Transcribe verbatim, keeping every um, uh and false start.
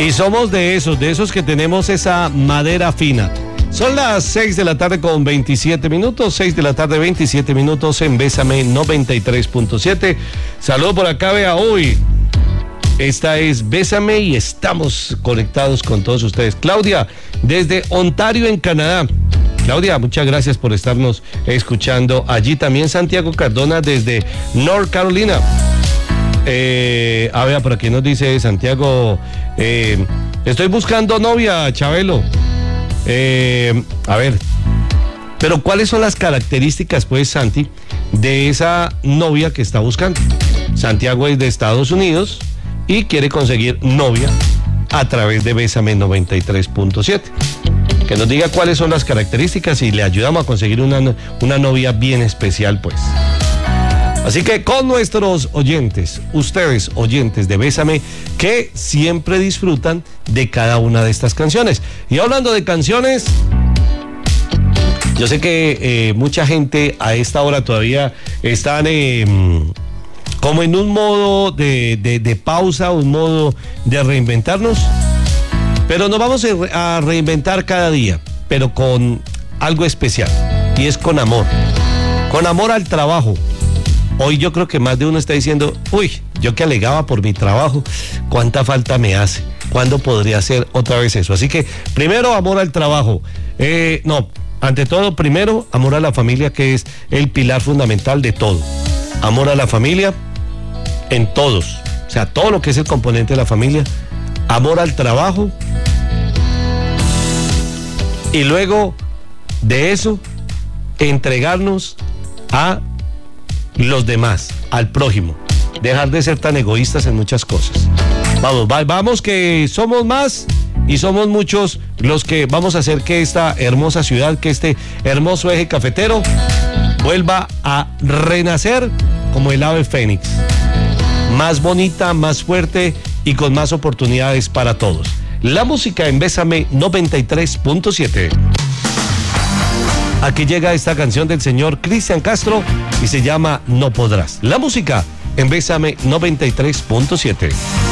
Y somos de esos, de esos que tenemos esa madera fina. Son las seis de la tarde con veintisiete minutos, seis de la tarde veintisiete minutos en Bésame noventa y tres punto siete. Saludos por acá, vea hoy. Esta es Bésame y estamos conectados con todos ustedes. Claudia, desde Ontario, en Canadá. Claudia, muchas gracias por estarnos escuchando. Allí también Santiago Cardona desde North Carolina. Eh, a ver, por aquí nos dice Santiago, eh, estoy buscando novia, Chabelo. Eh, a ver, pero ¿cuáles son las características, pues, Santi, de esa novia que está buscando? Santiago es de Estados Unidos y quiere conseguir novia a través de Bésame noventa y tres punto siete. Que nos diga cuáles son las características y le ayudamos a conseguir una, una novia bien especial, pues. Así que con nuestros oyentes, ustedes oyentes de Bésame, que siempre disfrutan de cada una de estas canciones. Y hablando de canciones, yo sé que eh, mucha gente a esta hora todavía están eh, como en un modo de, de, de pausa, un modo de reinventarnos. Pero nos vamos a reinventar cada día, pero con algo especial, y es con amor, con amor al trabajo. Hoy yo creo que más de uno está diciendo, uy, yo que alegaba por mi trabajo, cuánta falta me hace, ¿cuándo podría hacer otra vez eso? Así que primero amor al trabajo, eh, no, ante todo primero amor a la familia, que es el pilar fundamental de todo. Amor a la familia en todos, o sea, todo lo que es el componente de la familia. Amor al trabajo, y luego de eso entregarnos a los demás, al prójimo, dejar de ser tan egoístas en muchas cosas. Vamos, va, vamos que somos más y somos muchos los que vamos a hacer que esta hermosa ciudad, que este hermoso eje cafetero vuelva a renacer como el ave fénix, más bonita, más fuerte y con más oportunidades para todos. La música en Bésame noventa y tres punto siete. Aquí llega esta canción del señor Cristian Castro y se llama No Podrás. La música en Bésame noventa y tres punto siete.